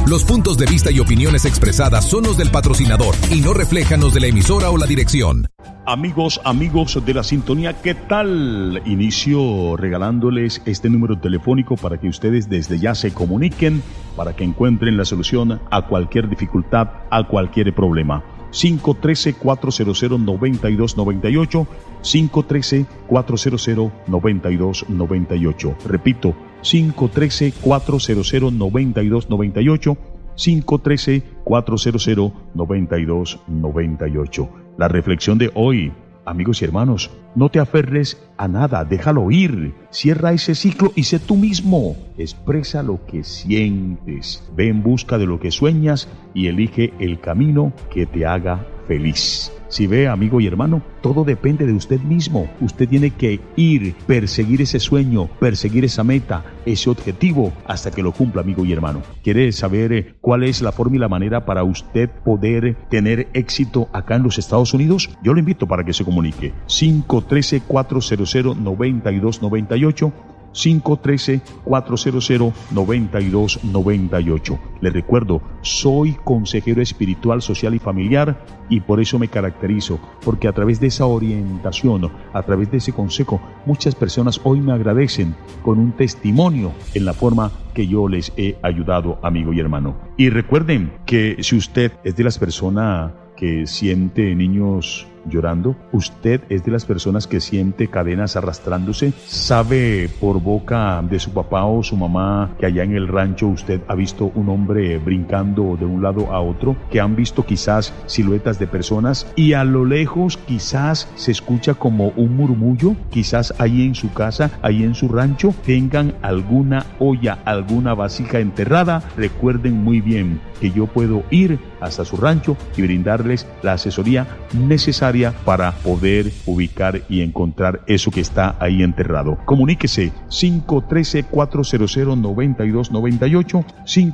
Los puntos de vista y opiniones expresadas son los del patrocinador y no reflejan los de la emisora o la dirección. Amigos de la sintonía, ¿qué tal? Inicio regalándoles este número telefónico para que ustedes desde ya se comuniquen, para que encuentren la solución a cualquier dificultad, a cualquier problema. 513-400-9298, 513-400-9298. Repito, 513-400-9298, 513-400-9298. La reflexión de hoy, amigos y hermanos, no te aferres a nada, déjalo ir, cierra ese ciclo y sé tú mismo, expresa lo que sientes, ve en busca de lo que sueñas y elige el camino que te haga feliz. Si ve, amigo y hermano, todo depende de usted mismo. Usted tiene que ir, perseguir ese sueño, perseguir esa meta, ese objetivo, hasta que lo cumpla, amigo y hermano. ¿Quiere saber cuál es la forma y la manera para usted poder tener éxito acá en los Estados Unidos? Yo lo invito para que se comunique. 513-400-9298. 513-400-9298. Le recuerdo, soy consejero espiritual, social y familiar y por eso me caracterizo, porque a través de esa orientación, a través de ese consejo, muchas personas hoy me agradecen con un testimonio en la forma que yo les he ayudado, amigo y hermano. Y recuerden que si usted es de las personas que siente niños llorando, usted es de las personas que siente cadenas arrastrándose, sabe por boca de su papá o su mamá que allá en el rancho usted ha visto un hombre brincando de un lado a otro, que han visto quizás siluetas de personas y a lo lejos quizás se escucha como un murmullo, quizás ahí en su casa, ahí en su rancho tengan alguna olla, alguna vasija enterrada. Recuerden muy bien que yo puedo ir hasta su rancho y brindarles la asesoría necesaria para poder ubicar y encontrar eso que está ahí enterrado. Comuníquese 513-400-9298,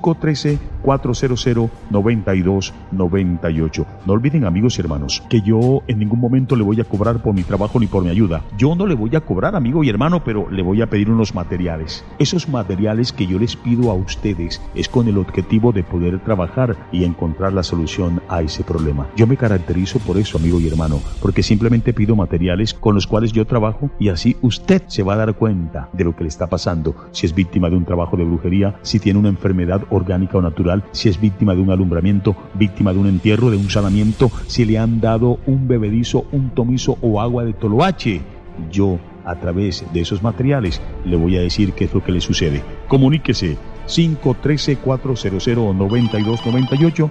513-400-9298. No olviden, amigos y hermanos, que yo en ningún momento le voy a cobrar por mi trabajo ni por mi ayuda. Yo no le voy a cobrar, amigo y hermano, pero le voy a pedir unos materiales. Esos materiales que yo les pido a ustedes es con el objetivo de poder trabajar y encontrar la solución a ese problema. Yo me caracterizo por eso, amigo y hermano, porque simplemente pido materiales con los cuales yo trabajo y así usted se va a dar cuenta de lo que le está pasando, si es víctima de un trabajo de brujería, si tiene una enfermedad orgánica o natural, si es víctima de un alumbramiento, víctima de un entierro, de un sanamiento, si le han dado un bebedizo, un tomizo o agua de toloache. Yo, a través de esos materiales, le voy a decir qué es lo que le sucede. Comuníquese 513-400-9298,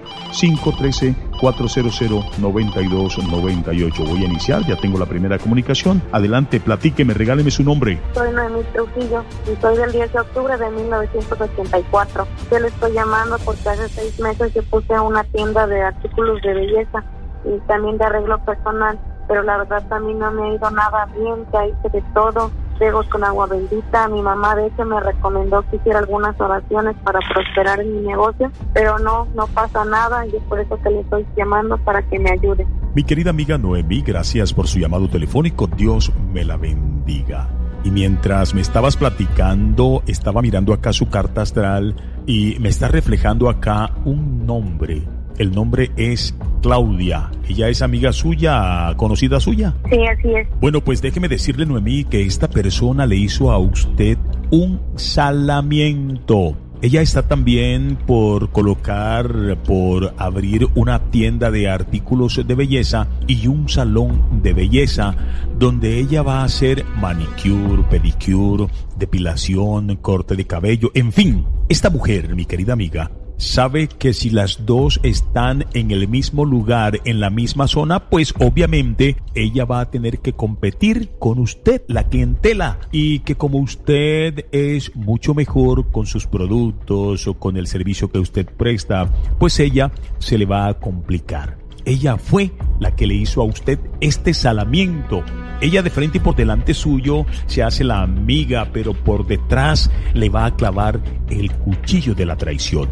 513-400-9298. Voy a iniciar, ya tengo la primera comunicación. Adelante, platíqueme, regáleme su nombre. Soy Noemí Trujillo y soy del 10 de octubre de 1984. Yo le estoy llamando porque hace 6 meses yo puse una tienda de artículos de belleza y también de arreglo personal, pero la verdad también no me ha ido nada bien, ya hice de todo. Riegos con agua bendita. Mi mamá de hecho me recomendó que hiciera algunas oraciones para prosperar en mi negocio, pero no pasa nada y es por eso que le estoy llamando para que me ayude. Mi querida amiga Noemí, gracias por su llamado telefónico. Dios me la bendiga. Y mientras me estabas platicando, estaba mirando acá su carta astral y me está reflejando acá un nombre. El nombre es Claudia. ¿Ella es amiga suya, conocida suya? Sí, así es. Bueno, pues déjeme decirle, Noemí, que esta persona le hizo a usted un salamiento. Ella está también por abrir una tienda de artículos de belleza y un salón de belleza donde ella va a hacer manicure, pedicure, depilación, corte de cabello, en fin. Esta mujer, mi querida amiga, sabe que si las dos están en el mismo lugar, en la misma zona, pues obviamente ella va a tener que competir con usted, la clientela, y que como usted es mucho mejor con sus productos o con el servicio que usted presta, pues ella se le va a complicar. Ella fue la que le hizo a usted este salamiento. Ella de frente y por delante suyo se hace la amiga, pero por detrás le va a clavar el cuchillo de la traición.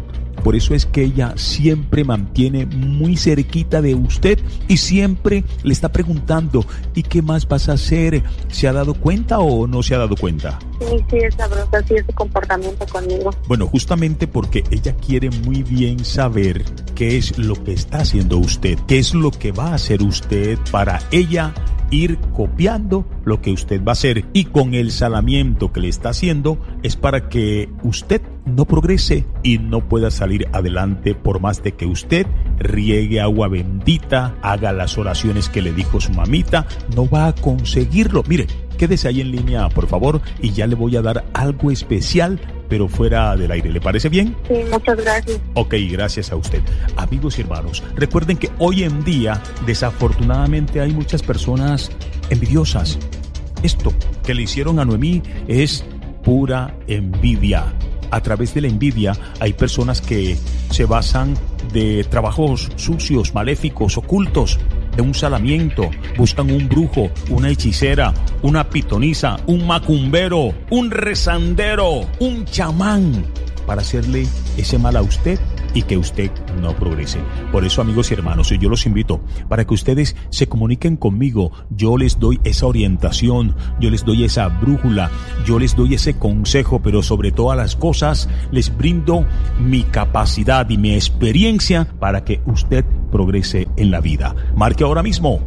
Por eso es que ella siempre mantiene muy cerquita de usted y siempre le está preguntando, ¿y qué más vas a hacer? ¿Se ha dado cuenta o no se ha dado cuenta? Sí, es sabrosa, sí, es su comportamiento conmigo. Bueno, justamente porque ella quiere muy bien saber qué es lo que está haciendo usted, qué es lo que va a hacer usted para ella ir copiando lo que usted va a hacer, y con el salamiento que le está haciendo es para que usted no progrese y no pueda salir adelante por más de que usted riegue agua bendita, haga las oraciones que le dijo su mamita, no va a conseguirlo. Mire, quédese ahí en línea, por favor, y ya le voy a dar algo especial, pero fuera del aire. ¿Le parece bien? Sí, muchas gracias. Ok, gracias a usted. Amigos y hermanos, recuerden que hoy en día, desafortunadamente, hay muchas personas envidiosas. Esto que le hicieron a Noemí es pura envidia. A través de la envidia hay personas que se basan de trabajos sucios, maléficos, ocultos, de un salamiento, buscan un brujo, una hechicera, una pitonisa, un macumbero, un rezandero, un chamán, para hacerle ese mal a usted y que usted no progrese. Por eso, amigos y hermanos, yo los invito para que ustedes se comuniquen conmigo. Yo les doy esa orientación, yo les doy esa brújula, yo les doy ese consejo, pero sobre todas las cosas les brindo mi capacidad y mi experiencia para que usted progrese en la vida. Marque ahora mismo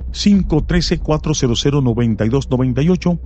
513-400-9298,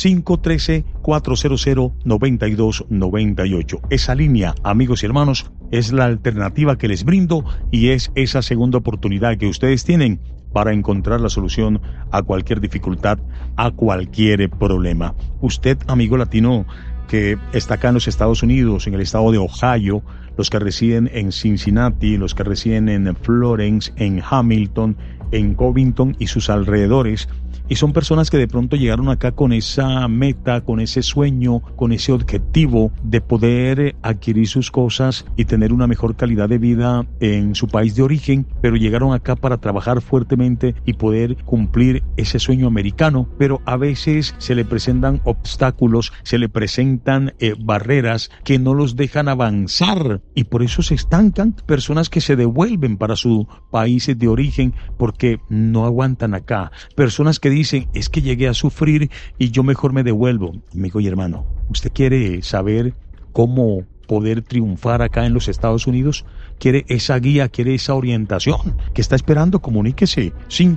513-400-9298. Esa línea, amigos y hermanos, es la alternativa que les brindo y es esa segunda oportunidad que ustedes tienen para encontrar la solución a cualquier dificultad, a cualquier problema. Usted, amigo latino, que está acá en los Estados Unidos, en el estado de Ohio, los que residen en Cincinnati, los que residen en Florence, en Hamilton, en Covington y sus alrededores, y son personas que de pronto llegaron acá con esa meta, con ese sueño, con ese objetivo de poder adquirir sus cosas y tener una mejor calidad de vida en su país de origen, pero llegaron acá para trabajar fuertemente y poder cumplir ese sueño americano, pero a veces se le presentan obstáculos, se le presentan barreras que no los dejan avanzar y por eso se estancan. Personas que se devuelven para sus países de origen porque no aguantan acá, personas que dicen, es que llegué a sufrir y yo mejor me devuelvo. Amigo y hermano, ¿usted quiere saber cómo poder triunfar acá en los Estados Unidos? ¿Quiere esa guía? ¿Quiere esa orientación? ¿Qué está esperando? Comuníquese.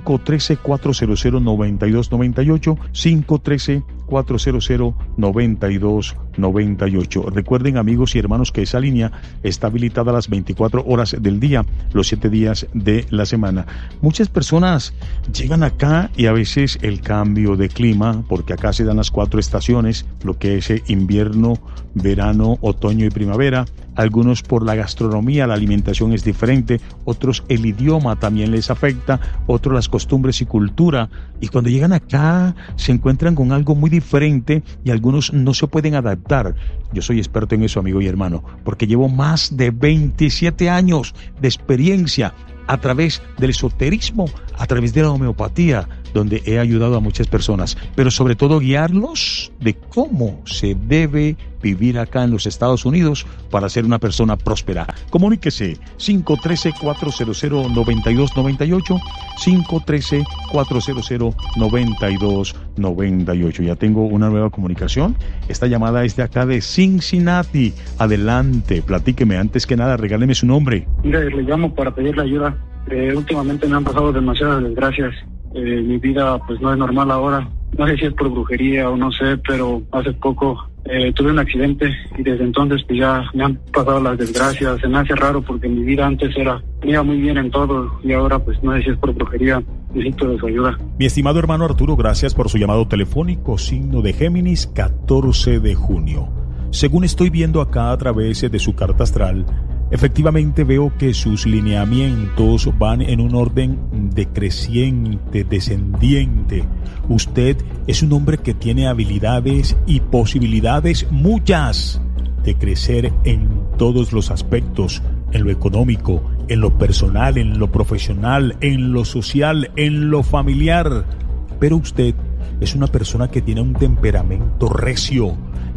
513-400-9298, 513-400-9298. Recuerden, amigos y hermanos, que esa línea está habilitada a las 24 horas del día, los 7 días de la semana. Muchas personas llegan acá y a veces el cambio de clima, porque acá se dan las 4 estaciones, lo que es invierno, verano, otoño y primavera. Algunos por la gastronomía, la alimentación es diferente, otros el idioma también les afecta, otros las costumbres y cultura. Y cuando llegan acá se encuentran con algo muy diferente y algunos no se pueden adaptar. Yo soy experto en eso, amigo y hermano, porque llevo más de 27 años de experiencia a través del esoterismo, a través de la homeopatía, donde he ayudado a muchas personas, pero sobre todo guiarlos de cómo se debe vivir acá en los Estados Unidos para ser una persona próspera. Comuníquese 513-400-9298, 513-400-9298. Ya tengo una nueva comunicación. Esta llamada es de acá de Cincinnati. Adelante, platíqueme. Antes que nada, regáleme su nombre. Mira, le llamo para pedirle ayuda. Últimamente me han pasado demasiadas desgracias. Mi vida pues no es normal ahora. No sé si es por brujería o no sé, pero hace poco tuve un accidente y desde entonces pues ya me han pasado las desgracias. Se me hace raro porque mi vida antes iba muy bien en todo y ahora pues no sé si es por brujería. Necesito de su ayuda. Mi estimado hermano Arturo, gracias por su llamado telefónico. Signo de Géminis, 14 de junio. Según estoy viendo acá a través de su carta astral, efectivamente veo que sus lineamientos van en un orden decreciente, descendiente. Usted es un hombre que tiene habilidades y posibilidades muchas de crecer en todos los aspectos, en lo económico, en lo personal, en lo profesional, en lo social, en lo familiar. Pero usted es una persona que tiene un temperamento recio,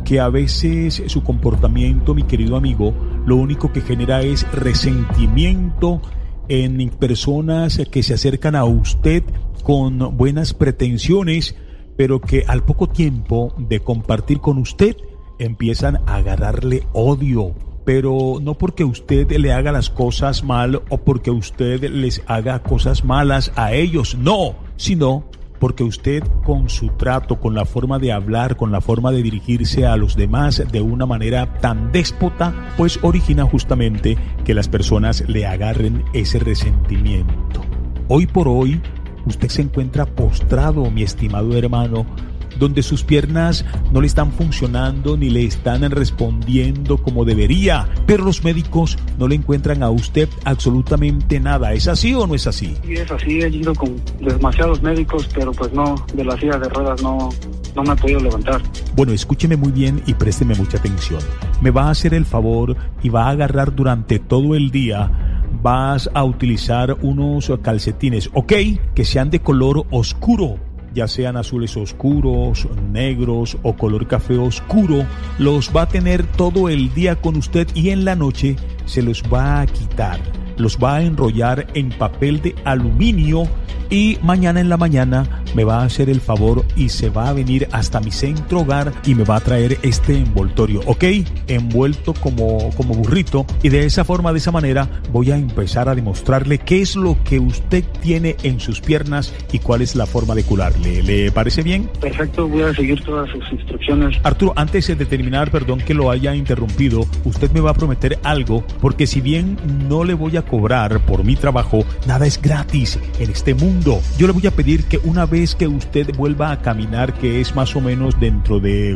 que a veces su comportamiento, mi querido amigo, lo único que genera es resentimiento en personas que se acercan a usted con buenas pretensiones, pero que al poco tiempo de compartir con usted empiezan a agarrarle odio. Pero no porque usted le haga las cosas mal o porque usted les haga cosas malas a ellos, no, sino porque usted con su trato, con la forma de hablar, con la forma de dirigirse a los demás de una manera tan déspota, pues origina justamente que las personas le agarren ese resentimiento. Hoy por hoy, usted se encuentra postrado, mi estimado hermano, donde sus piernas no le están funcionando ni le están respondiendo como debería, pero los médicos no le encuentran a usted absolutamente nada. ¿Es así o no es así? Sí, es así, he ido con demasiados médicos, pero pues no, de la silla de ruedas no me he podido levantar. Bueno, escúcheme muy bien y présteme mucha atención. Me va a hacer el favor y va a agarrar durante todo el día, vas a utilizar unos calcetines, ¿ok? Que sean de color oscuro, ya sean azules oscuros, negros o color café oscuro. Los va a tener todo el día con usted y en la noche se los va a quitar. Los va a enrollar en papel de aluminio y mañana en la mañana me va a hacer el favor y se va a venir hasta mi centro hogar y me va a traer este envoltorio, ¿ok? Envuelto como burrito, y de esa forma, de esa manera, voy a empezar a demostrarle qué es lo que usted tiene en sus piernas y cuál es la forma de curarle. ¿Le parece bien? Perfecto, voy a seguir todas sus instrucciones. Arturo, antes de terminar, perdón que lo haya interrumpido, usted me va a prometer algo, porque si bien no le voy a cobrar por mi trabajo, nada es gratis en este mundo. Yo le voy a pedir que una vez que usted vuelva a caminar, que es más o menos dentro de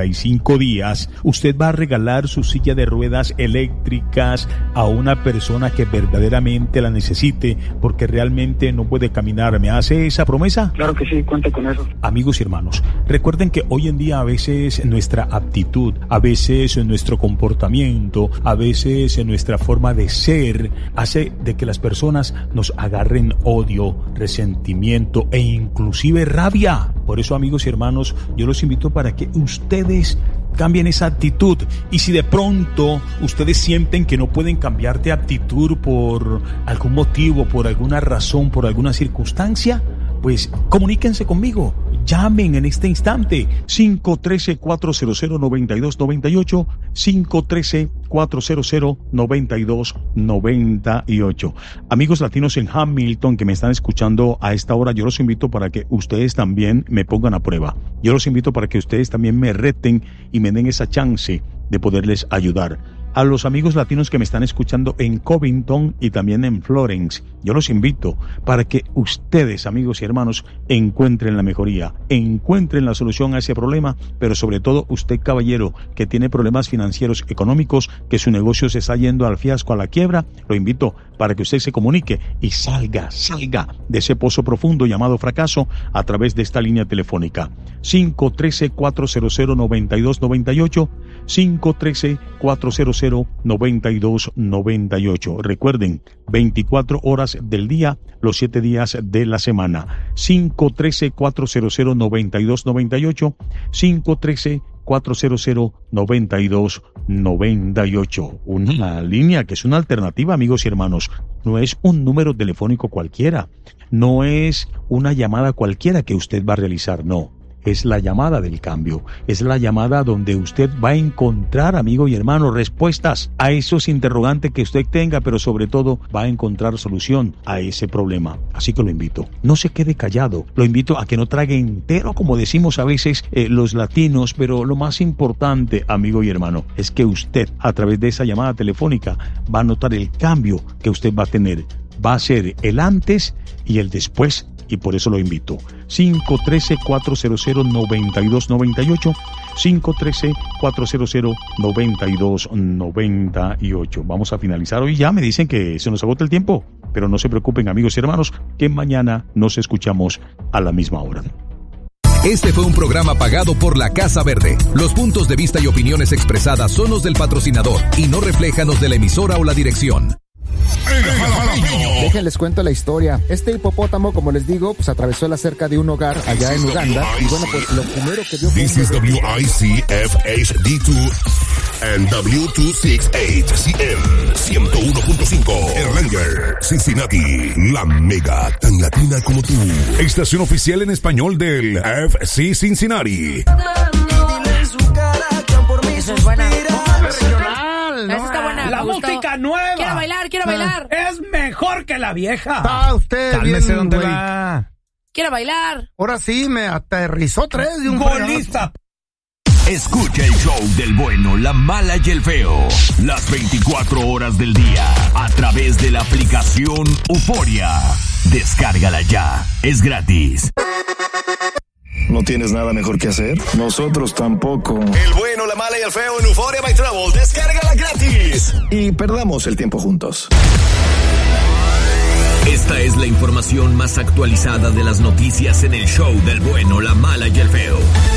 45 días, usted va a regalar su silla de ruedas eléctricas a una persona que verdaderamente la necesite, porque realmente no puede caminar. ¿Me hace esa promesa? Claro que sí, cuente con eso. Amigos y hermanos, recuerden que hoy en día a veces nuestra aptitud, a veces nuestro comportamiento, a veces nuestra forma de ser hace de que las personas nos agarren odio, resentimiento e inclusive rabia. Por eso, amigos y hermanos, yo los invito para que ustedes cambien esa actitud. Y si de pronto ustedes sienten que no pueden cambiar de actitud por algún motivo, por alguna razón, por alguna circunstancia, pues comuníquense conmigo. Llamen en este instante 513-400-9298, 513-400-9298. Amigos latinos en Hamilton que me están escuchando a esta hora, yo los invito para que ustedes también me pongan a prueba. Yo los invito para que ustedes también me reten y me den esa chance de poderles ayudar. A los amigos latinos que me están escuchando en Covington y también en Florence, yo los invito para que ustedes, amigos y hermanos, encuentren la mejoría, encuentren la solución a ese problema, pero sobre todo usted, caballero, que tiene problemas financieros, económicos, que su negocio se está yendo al fiasco, a la quiebra, lo invito para que usted se comunique y salga de ese pozo profundo llamado fracaso a través de esta línea telefónica. 513-400-9298, 513-400-9298. Recuerden, 24 horas del día, los 7 días de la semana. 513-400-9298, 513-400-9298. Una línea que es una alternativa, amigos y hermanos. No es un número telefónico cualquiera. No es una llamada cualquiera que usted va a realizar, no. Es la llamada del cambio, es la llamada donde usted va a encontrar, amigo y hermano, respuestas a esos interrogantes que usted tenga, pero sobre todo va a encontrar solución a ese problema. Así que lo invito, no se quede callado, lo invito a que no trague entero, como decimos a veces los latinos, pero lo más importante, amigo y hermano, es que usted, a través de esa llamada telefónica, va a notar el cambio que usted va a tener. Va a ser el antes y el después, y por eso lo invito. 513-400-9298, 513-400-9298. Vamos a finalizar hoy ya, me dicen que se nos agota el tiempo, pero no se preocupen, amigos y hermanos, que mañana nos escuchamos a la misma hora. Este fue un programa pagado por la Casa Verde. Los puntos de vista y opiniones expresadas son los del patrocinador y no reflejan los de la emisora o la dirección. El Jalapeño. Déjenles cuento la historia. Este hipopótamo, como les digo, pues atravesó la cerca de un hogar allá en Uganda. Y bueno, pues lo primero que vio fue... This is WICFHD2 and W268CM 101.5. Erlanger, Cincinnati, la mega tan latina como tú. Estación oficial en español del FC Cincinnati. Eso es buena. Regional, ¿no? Esa está buena. La música nueva. Quiero bailar. Es mejor que la vieja. Está usted Cálmese bien, donde güey. va. Quiero bailar. Ahora sí me aterrizó 3 de un Golista. Escucha el show del bueno, la mala y el feo. Las 24 horas del día. A través de la aplicación Euforia. Descárgala ya. Es gratis. ¿No tienes nada mejor que hacer? Nosotros tampoco. El bueno, la mala y el feo en Euphoria by Travel. Descárgala gratis. Y perdamos el tiempo juntos. Esta es la información más actualizada de las noticias en el show del bueno, la mala y el feo.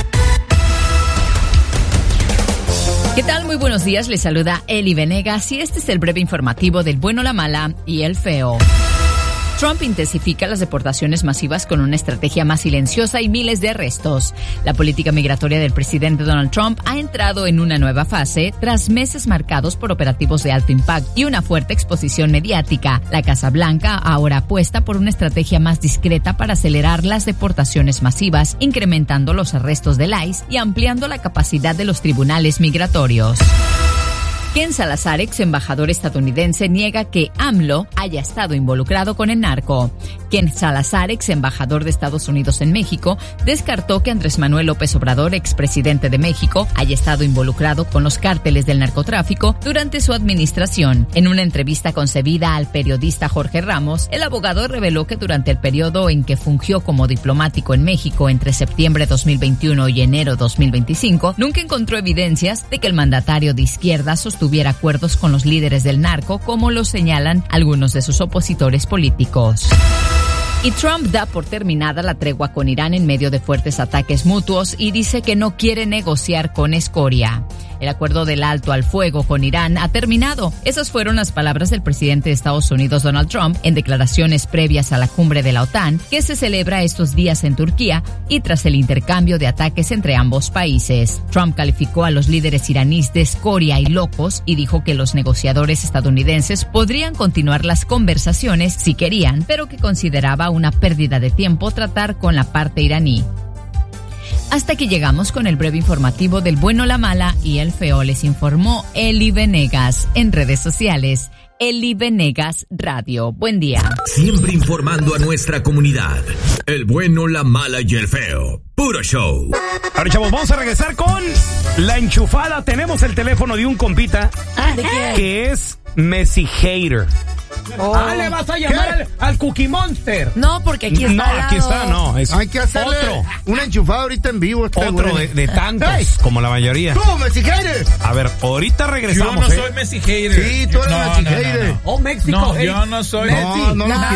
¿Qué tal? Muy buenos días, les saluda Eli Venegas y este es el breve informativo del bueno, la mala y el feo. Trump intensifica las deportaciones masivas con una estrategia más silenciosa y miles de arrestos. La política migratoria del presidente Donald Trump ha entrado en una nueva fase tras meses marcados por operativos de alto impacto y una fuerte exposición mediática. La Casa Blanca ahora apuesta por una estrategia más discreta para acelerar las deportaciones masivas, incrementando los arrestos del ICE y ampliando la capacidad de los tribunales migratorios. Ken Salazar, ex embajador estadounidense, niega que AMLO haya estado involucrado con el narco. Ken Salazar, ex embajador de Estados Unidos en México, descartó que Andrés Manuel López Obrador, expresidente de México, haya estado involucrado con los cárteles del narcotráfico durante su administración. En una entrevista concedida al periodista Jorge Ramos, el abogado reveló que durante el periodo en que fungió como diplomático en México entre septiembre 2021 y enero 2025, nunca encontró evidencias de que el mandatario de izquierda tuviera acuerdos con los líderes del narco, como lo señalan algunos de sus opositores políticos. Y Trump da por terminada la tregua con Irán en medio de fuertes ataques mutuos y dice que no quiere negociar con escoria. El acuerdo del alto al fuego con Irán ha terminado. Esas fueron las palabras del presidente de Estados Unidos, Donald Trump, en declaraciones previas a la cumbre de la OTAN, que se celebra estos días en Turquía y tras el intercambio de ataques entre ambos países. Trump calificó a los líderes iraníes de escoria y locos y dijo que los negociadores estadounidenses podrían continuar las conversaciones si querían, pero que consideraba una pérdida de tiempo tratar con la parte iraní. Hasta que llegamos con el breve informativo del bueno, la mala y el feo. Les informó Eli Venegas. En redes sociales, Eli Venegas Radio. Buen día. Siempre informando a nuestra comunidad. El bueno, la mala y el feo. Puro show. Ahora, chavos, vamos a regresar con la enchufada. Tenemos el teléfono de un compita que es Messi Hater. Le vas a llamar al Cookie Monster. No, porque aquí está. No, aquí está, no. Es hay que hacerle una enchufada ahorita en vivo. Otro de tantos, como la mayoría. ¡Tú, Messi Hater! A ver, ahorita regresamos. Yo no soy Messi Hater. Sí, tú eres Messi Hater. Oh, México. No, yo no soy. No,